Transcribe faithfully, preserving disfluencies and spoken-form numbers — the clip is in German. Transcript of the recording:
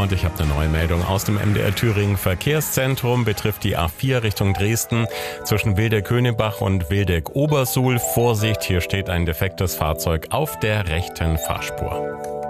Und ich habe eine neue Meldung aus dem M D R Thüringen Verkehrszentrum, betrifft die A vier Richtung Dresden zwischen Wildeck-Höhnebach und Wildeck-Obersuhl. Vorsicht, hier steht ein defektes Fahrzeug auf der rechten Fahrspur.